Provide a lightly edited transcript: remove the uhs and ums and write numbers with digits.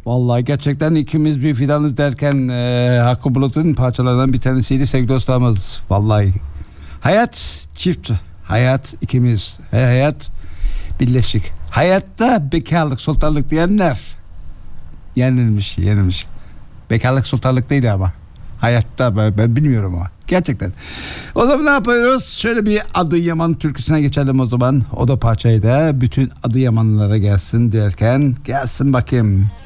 Vallahi gerçekten ikimiz bir fidanız derken Hakkı Bulut'un parçalarından bir tanesiydi sevgili dostlarımız. Vallahi hayat çift, hayat ikimiz, hayat birleşik. Hayatta bekarlık sultanlık diyenler yenilmiş. Bekarlık sultanlık değil ama hayatta ben bilmiyorum ama gerçekten. O zaman ne yapıyoruz? Şöyle bir Adıyaman türküsüne geçelim o zaman. O da parçayı da bütün Adıyamanlılara gelsin derken gelsin bakayım.